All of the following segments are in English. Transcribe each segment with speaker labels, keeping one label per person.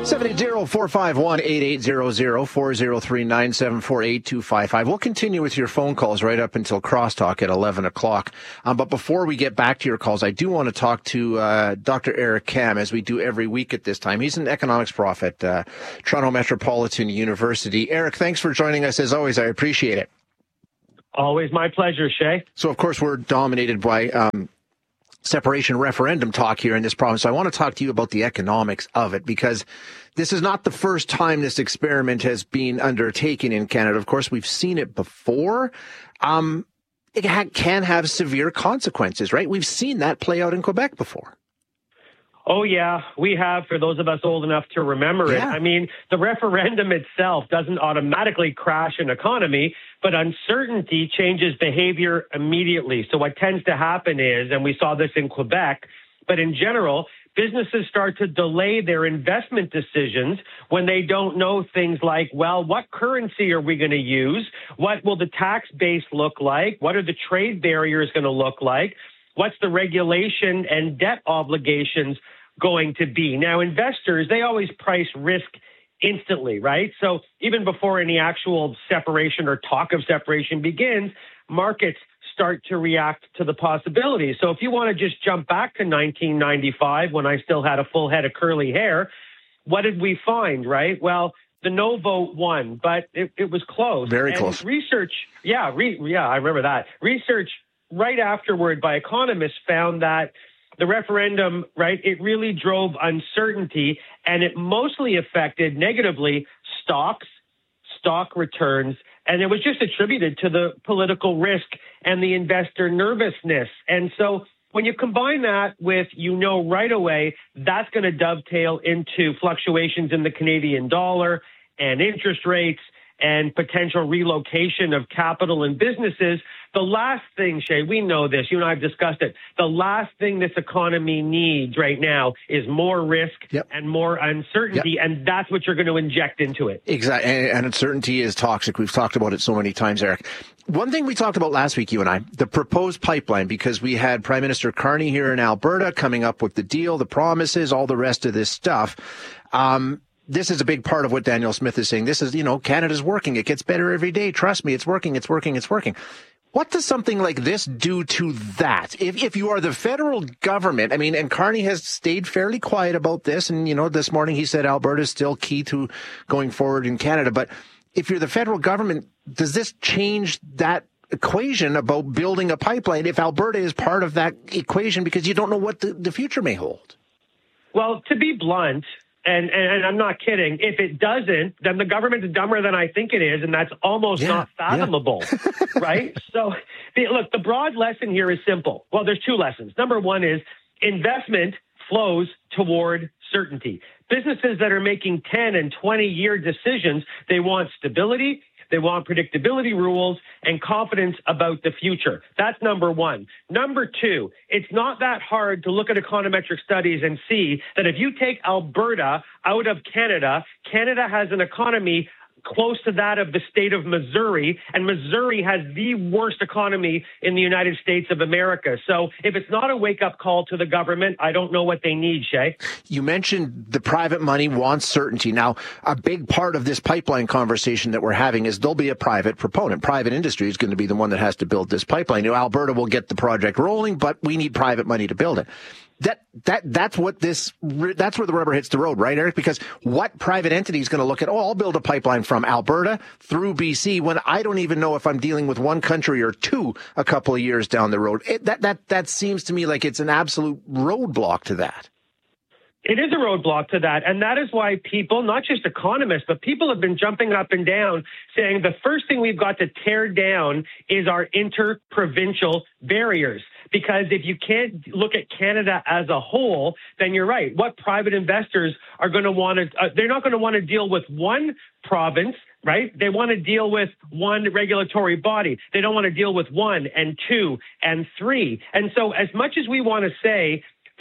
Speaker 1: 780-451-8800, 403-974-8255. We'll continue with your phone calls right up until crosstalk at 11 o'clock. But before we get back to your calls, I do want to talk to Dr. Eric Kam, as we do every week at this time. He's an economics prof at Toronto Metropolitan University. Eric, thanks for joining us as always. I appreciate it.
Speaker 2: Always my pleasure, Shay.
Speaker 1: So, of course, we're dominated by separation referendum talk here in this province. So I want to talk to you about the economics of it, because this is not the first time this experiment has been undertaken in Canada. Of course, we've seen it before. It can have severe consequences, right? We've seen that play out in Quebec before.
Speaker 2: Oh, yeah, we have, for those of us old enough to remember it. I mean, the referendum itself doesn't automatically crash an economy, but uncertainty changes behavior immediately. So what tends to happen is, and we saw this in Quebec, but in general, businesses start to delay their investment decisions when they don't know things like, well, what currency are we going to use? What will the tax base look like? What are the trade barriers going to look like? What's the regulation and debt obligations going to be? Now, investors, they always price risk instantly, right? So even before any actual separation or talk of separation begins, markets start to react to the possibilities. So if you want to just jump back to 1995, when I still had a full head of curly hair, what did we find, right? Well, the no vote won, but it was close.
Speaker 1: Very close.
Speaker 2: Research, I remember that. Research right afterward by economists found that the referendum, right, it really drove uncertainty, and it mostly affected negatively stocks, stock returns, and it was just attributed to the political risk and the investor nervousness. And so when you combine that with, right away, that's going to dovetail into fluctuations in the Canadian dollar and interest rates and potential relocation of capital and businesses. The last thing, Shay, we know this, you and I have discussed it, the last thing this economy needs right now is more risk and more uncertainty, and that's what you're going to inject into it.
Speaker 1: Exactly, and uncertainty is toxic. We've talked about it so many times, Eric. One thing we talked about last week, you and I, the proposed pipeline, because we had Prime Minister Carney here in Alberta coming up with the deal, the promises, all the rest of this stuff. This is a big part of what Danielle Smith is saying. This is, Canada's working. It gets better every day. Trust me, it's working, it's working, it's working. What does something like this do to that? If you are the federal government, and Carney has stayed fairly quiet about this, and, this morning he said Alberta is still key to going forward in Canada. But if you're the federal government, does this change that equation about building a pipeline if Alberta is part of that equation, because you don't know what the future may hold?
Speaker 2: Well, to be blunt, and I'm not kidding, if it doesn't, then the government's dumber than I think it is, and that's almost not fathomable, right? So, look, the broad lesson here is simple. Well, there's two lessons. Number one is investment flows toward certainty. Businesses that are making 10 and 20-year decisions, they want stability, they want predictability rules and confidence about the future. That's number one. Number two, it's not that hard to look at econometric studies and see that if you take Alberta out of Canada, Canada has an economy close to that of the state of Missouri, and Missouri has the worst economy in the United States of America. So if it's not a wake-up call to the government, I don't know what they need, Shay.
Speaker 1: You mentioned the private money wants certainty. Now, a big part of this pipeline conversation that we're having is there'll be a private proponent. Private industry is going to be the one that has to build this pipeline. Alberta will get the project rolling, but we need private money to build it. That's where the rubber hits the road, right, Eric? Because what private entity is going to look at, I'll build a pipeline from Alberta through BC when I don't even know if I'm dealing with one country or two a couple of years down the road. That seems to me like it's an absolute roadblock to that.
Speaker 2: It is a roadblock to that. And that is why people, not just economists, but people have been jumping up and down saying the first thing we've got to tear down is our interprovincial barriers. Because if you can't look at Canada as a whole, then you're right. What private investors are going to want to, they're not going to want to deal with one province, right? They want to deal with one regulatory body. They don't want to deal with one and two and three. And so as much as we want to say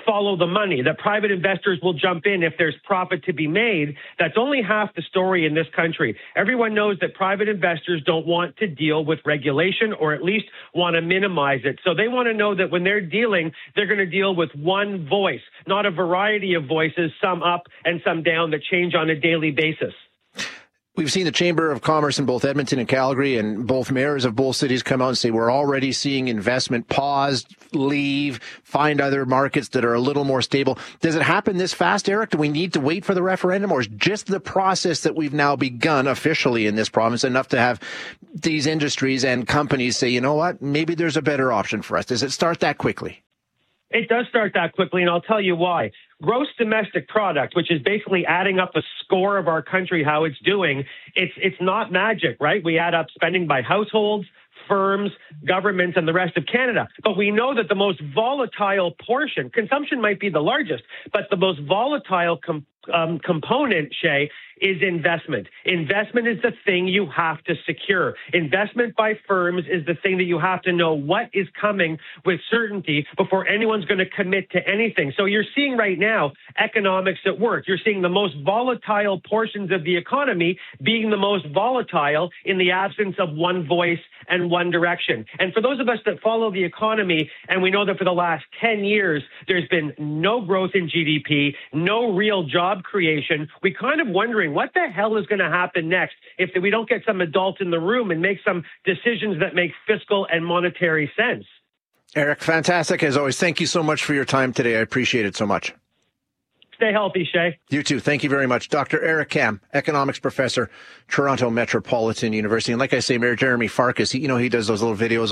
Speaker 2: follow the money, that private investors will jump in if there's profit to be made. That's only half the story in this country. Everyone knows that private investors don't want to deal with regulation, or at least want to minimize it. So they want to know that when they're dealing, they're going to deal with one voice, not a variety of voices, some up and some down, that change on a daily basis.
Speaker 1: We've seen the Chamber of Commerce in both Edmonton and Calgary, and both mayors of both cities come out and say we're already seeing investment pause, leave, find other markets that are a little more stable. Does it happen this fast, Eric? Do we need to wait for the referendum, or is just the process that we've now begun officially in this province enough to have these industries and companies say, you know what, maybe there's a better option for us? Does it start that quickly?
Speaker 2: It does start that quickly, and I'll tell you why. Gross domestic product, which is basically adding up the score of our country, how it's doing, it's not magic, right? We add up spending by households, firms, governments, and the rest of Canada. But we know that the most volatile portion, consumption might be the largest, but the most volatile component, Shay, is investment. Investment is the thing you have to secure. Investment by firms is the thing that you have to know what is coming with certainty before anyone's going to commit to anything. So you're seeing right now economics at work. You're seeing the most volatile portions of the economy being the most volatile in the absence of one voice and one direction. And for those of us that follow the economy, and we know that for the last 10 years, there's been no growth in GDP, no real job creation, we kind of wondering what the hell is going to happen next if we don't get some adults in the room and make some decisions that make fiscal and monetary sense.
Speaker 1: Eric, fantastic as always. Thank you so much for your time today. I appreciate it so much.
Speaker 2: Stay healthy, Shay.
Speaker 1: You too. Thank you very much. Dr. Eric Kam, economics professor, Toronto Metropolitan University. And like I say, Mayor Jeremy Farkas, he does those little videos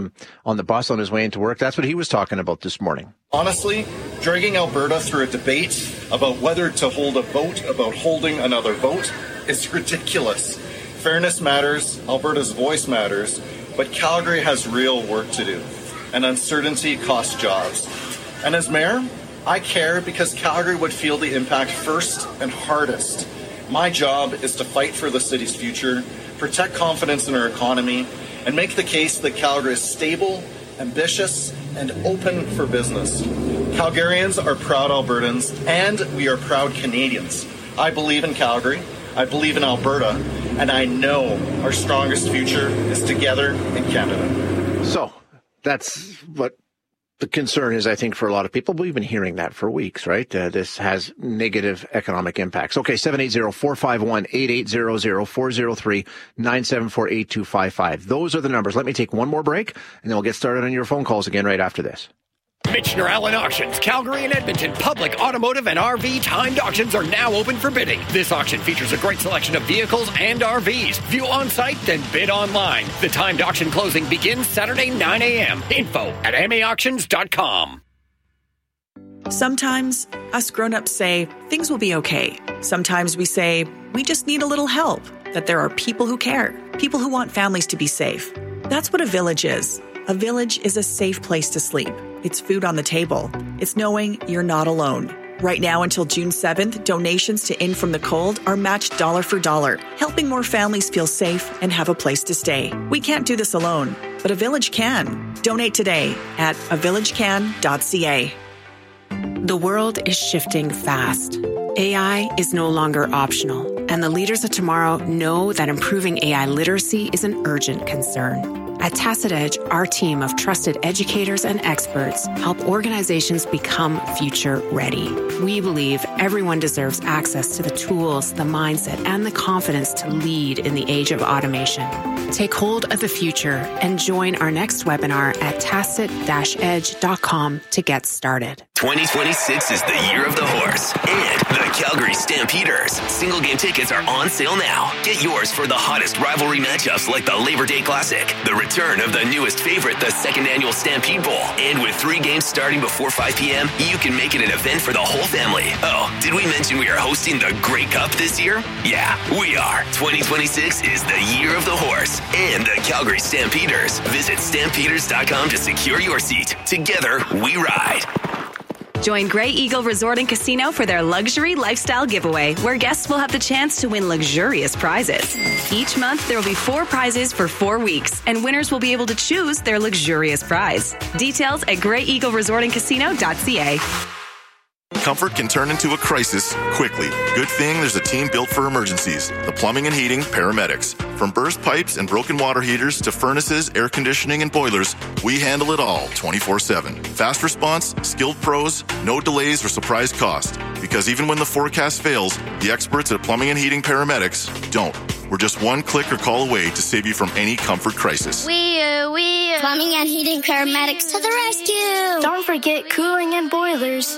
Speaker 1: on the bus on his way into work. That's what he was talking about this morning.
Speaker 3: Honestly, dragging Alberta through a debate about whether to hold a vote about holding another vote is ridiculous. Fairness matters, Alberta's voice matters, but Calgary has real work to do, and uncertainty costs jobs. And as mayor, I care because Calgary would feel the impact first and hardest. My job is to fight for the city's future, protect confidence in our economy, and make the case that Calgary is stable, ambitious, and open for business. Calgarians are proud Albertans, and we are proud Canadians. I believe in Calgary, I believe in Alberta, and I know our strongest future is together in Canada.
Speaker 1: So, that's what the concern is, I think, for a lot of people. We've been hearing that for weeks, right? This has negative economic impacts. Okay, 780-451-8800, 403-974-8255. Those are the numbers. Let me take one more break, and then we'll get started on your phone calls again right after this.
Speaker 4: Michener Allen Auctions, Calgary and Edmonton public automotive and RV timed auctions are now open for bidding. This auction features a great selection of vehicles and RVs. View on site, then bid online. The timed auction closing begins Saturday 9 a.m. Info at maauctions.com.
Speaker 5: Sometimes us grown-ups say things will be okay. Sometimes we say we just need a little help, that there are people who care, people who want families to be safe. That's what a village is. A village is a safe place to sleep. It's food on the table. It's knowing you're not alone. Right now until June 7th, donations to In From the Cold are matched dollar for dollar, helping more families feel safe and have a place to stay. We can't do this alone, but a village can. Donate today at avillagecan.ca.
Speaker 6: The world is shifting fast. AI is no longer optional, and the leaders of tomorrow know that improving AI literacy is an urgent concern. At Tacit Edge, our team of trusted educators and experts help organizations become future ready. We believe everyone deserves access to the tools, the mindset, and the confidence to lead in the age of automation. Take hold of the future and join our next webinar at tacit-edge.com to get started.
Speaker 7: 2026 is the year of the horse and the Calgary Stampeders. Single game tickets are on sale now. Get yours for the hottest rivalry matchups like the Labor Day Classic, the return of the newest favorite, the second annual Stampede Bowl. And with 3 games starting before 5 p.m., you can make it an event for the whole family. Oh, did we mention we are hosting the Grey Cup this year? Yeah, we are. 2026 is the year of the horse and the Calgary Stampeders. Visit stampeders.com to secure your seat. Together, we ride.
Speaker 8: Join Grey Eagle Resort and Casino for their luxury lifestyle giveaway, where guests will have the chance to win luxurious prizes. Each month, there will be 4 prizes for 4 weeks, and winners will be able to choose their luxurious prize. Details at greyeagleresortandcasino.ca.
Speaker 9: Comfort can turn into a crisis quickly. Good thing there's a team built for emergencies. The Plumbing and Heating Paramedics. From burst pipes and broken water heaters to furnaces, air conditioning, and boilers, we handle it all 24/7. Fast response, skilled pros, no delays or surprise cost. Because even when the forecast fails, the experts at Plumbing and Heating Paramedics don't. We're just one click or call away to save you from any comfort crisis.
Speaker 10: Plumbing and Heating Paramedics to the rescue.
Speaker 11: Don't forget cooling and boilers.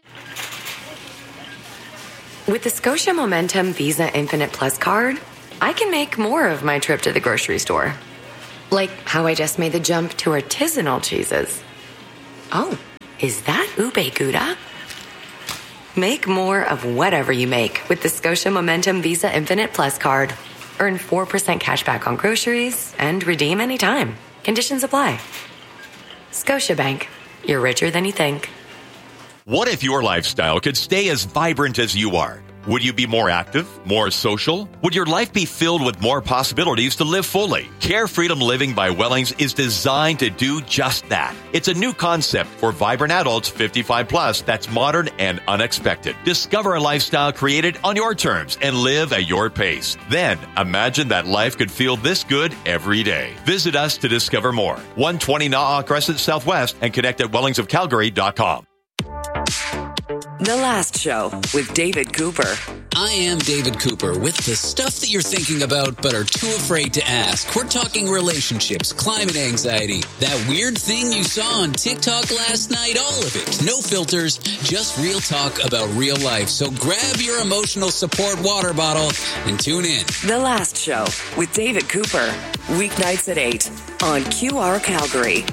Speaker 12: With the Scotia Momentum Visa Infinite Plus card, I can make more of my trip to the grocery store. Like how I just made the jump to artisanal cheeses. Oh, is that ube gouda? Make more of whatever you make with the Scotia Momentum Visa Infinite Plus card. Earn 4% cash back on groceries and redeem anytime. Conditions apply. Scotiabank. You're richer than you think.
Speaker 13: What if your lifestyle could stay as vibrant as you are? Would you be more active, more social? Would your life be filled with more possibilities to live fully? Care Freedom Living by Wellings is designed to do just that. It's a new concept for vibrant adults 55 plus that's modern and unexpected. Discover a lifestyle created on your terms and live at your pace. Then imagine that life could feel this good every day. Visit us to discover more. 120 Na'a Crescent Southwest and connect at wellingsofcalgary.com.
Speaker 14: The Last Show with David Cooper.
Speaker 15: I am David Cooper with the stuff that you're thinking about but are too afraid to ask. We're talking relationships, climate anxiety, that weird thing you saw on TikTok last night, all of it. No filters, just real talk about real life. So grab your emotional support water bottle and tune in.
Speaker 14: The Last Show with David Cooper. Weeknights at 8 on QR Calgary.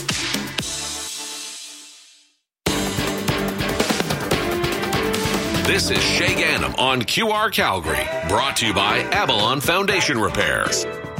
Speaker 16: This is Shay Gannam on QR Calgary, brought to you by Avalon Foundation Repairs.